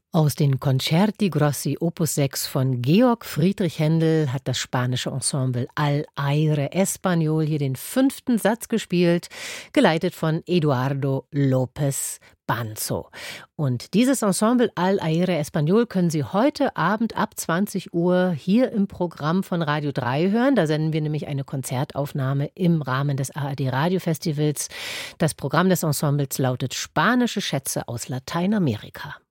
Aus den Concerti Grossi Opus 6 von Georg Friedrich Händel hat das spanische Ensemble Al Aire Español hier den 5. Satz gespielt, geleitet von Eduardo López Banzo. Und dieses Ensemble Al Aire Español können Sie heute Abend ab 20 Uhr hier im Programm von Radio 3 hören. Da senden wir nämlich eine Konzertaufnahme im Rahmen des ARD Radiofestivals. Das Programm des Ensembles lautet Spanische Schätze aus Lateinamerika.